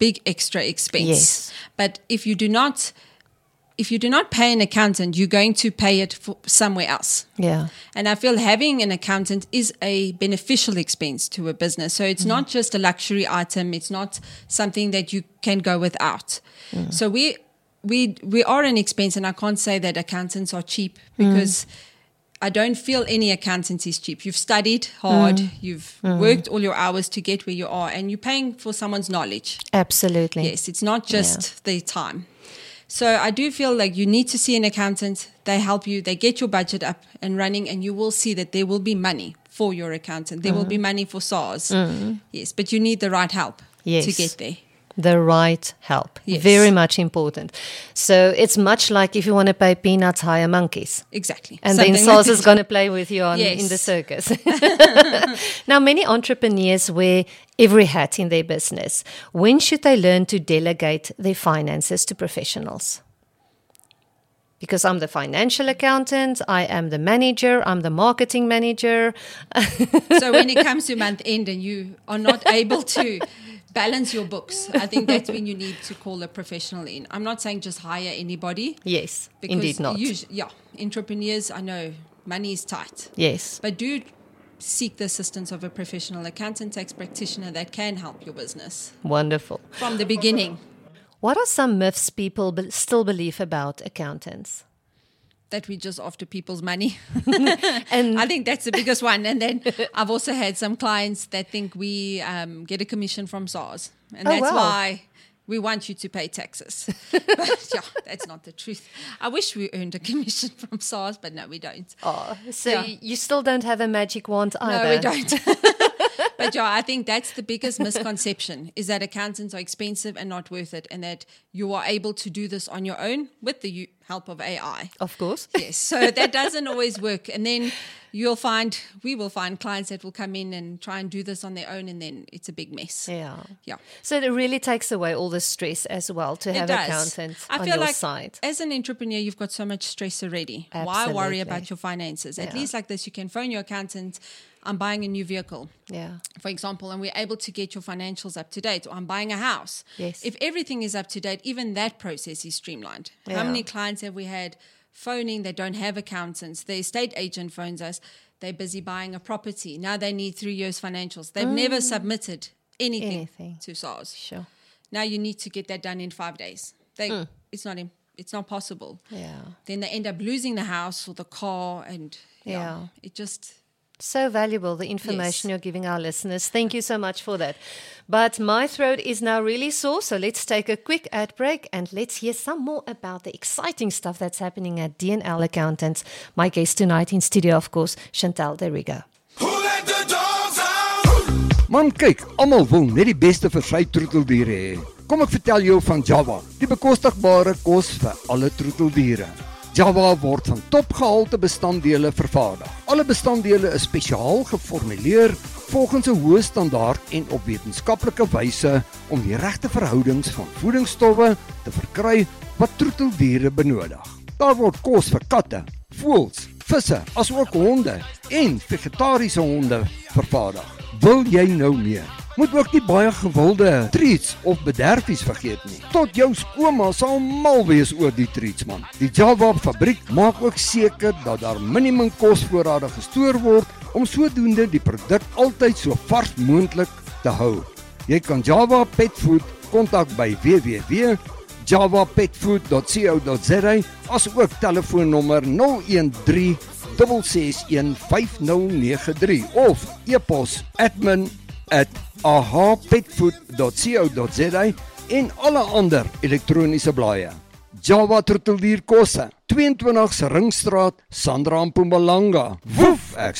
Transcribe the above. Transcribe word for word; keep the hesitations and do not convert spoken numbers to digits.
big extra expense. Yes. But if you do not, if you do not pay an accountant, you're going to pay it for somewhere else. Yeah. And I feel having an accountant is a beneficial expense to a business. So it's mm. not just a luxury item. It's not something that you can go without. Mm. So we we we are an expense, and I can't say that accountants are cheap because mm. I don't feel any accountant is cheap. You've studied hard. Mm. You've mm. worked all your hours to get where you are, and you're paying for someone's knowledge. Absolutely. Yes, it's not just yeah. their time. So I do feel like you need to see an accountant. They help you. They get your budget up and running, and you will see that there will be money for your accountant. There mm. will be money for SARS. Mm. Yes, but you need the right help yes. to get there. The right help. Yes. Very much important. So it's much like if you want to pay peanuts, hire monkeys. Exactly. And Something then SARS like is going to play with you on yes. in the circus. Now, many entrepreneurs wear every hat in their business. When should they learn to delegate their finances to professionals? Because I'm the financial accountant, I am the manager, I'm the marketing manager. So when it comes to month end and you are not able to balance your books, I think that's when you need to call a professional in. I'm not saying just hire anybody. Yes, indeed not. Usually, yeah, entrepreneurs, I know money is tight. Yes. But do seek the assistance of a professional accountant, tax practitioner that can help your business. Wonderful. From the beginning. What are some myths people be- still believe about accountants? That we just after people's money. And I think that's the biggest one. And then I've also had some clients that think we um, get a commission from SARS. And oh, that's wow. why we want you to pay taxes. But yeah, that's not the truth. I wish we earned a commission from SARS, but no, we don't. Oh, so yeah. you still don't have a magic wand either? No, we don't. But yeah, I think that's the biggest misconception, is that accountants are expensive and not worth it, and that you are able to do this on your own with the help of A I. Of course. Yes, so that doesn't always work. And then you'll find, we will find clients that will come in and try and do this on their own, and then it's a big mess. Yeah. Yeah. So it really takes away all the stress as well to have accountants I on feel your like side. As an entrepreneur, you've got so much stress already. Absolutely. Why worry about your finances? At Yeah. least like this, you can phone your accountant. I'm buying a new vehicle, yeah, for example, and we're able to get your financials up to date. Or I'm buying a house. Yes. If everything is up to date, even that process is streamlined. Yeah. How many clients have we had phoning that don't have accountants? The estate agent phones us. They're busy buying a property. Now they need three years financials. They've mm. never submitted anything, anything to SARS. Sure. Now you need to get that done in five days. They, mm. It's not in, it's not possible. Yeah. Then they end up losing the house or the car, and yeah, yeah. it just... So valuable, the information yes. you're giving our listeners. Thank you so much for that. But my throat is now really sore, so let's take a quick ad break and let's hear some more about the exciting stuff that's happening at D and L Accountants. My guest tonight in studio, of course, Chantal de Rigo. Man, kyk, almal wil net die beste vir sy troeteldiere hê. Kom ek vertel jou van Java, die bekostigbare kos vir alle troeteldiere. Java word van topgehalte bestanddele vervaardig. Alle bestanddele is spesiaal geformuleer volgens 'n hoë standaard en op wetenskaplike wyse om die regte verhoudings van voedingsstowwe te verkry wat troeteldiere benodig. Daar word kos vir katte, voëls, visse, asook honde en vegetariese honde vervaardig. Wil jy nou meer? Moet ook nie baie gewilde treats of bederfies vergeet nie. Tot jou skoonma sal mal wees oor die treats, man. Die Java fabriek maak ook seker dat daar minimum kosvoorrade gestoor word om sodoende die produk altyd so vars moontlik te hou. Jy kan Java Pet Food kontak by w w w punt java pet food dot co dot za as ook telefoonnommer nul een drie ses ses een vyf nul nege drie of e-pos admin at a h petfood dot co dot za en alle ander elektroniese blaaie. Java Troeteldierkosse, twee en twintig Ringstraat, Sandra in Mpumalanga. Woef, ek